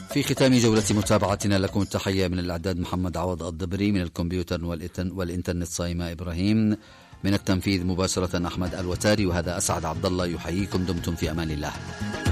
في ختام جولة متابعتنا لكم التحية من الإعداد محمد عوض الضبري، من الكمبيوتر والإنترنت صايمة إبراهيم، من التنفيذ مباشرة أحمد الوتاري، وهذا أسعد عبد الله يحييكم. دمتم في أمان الله.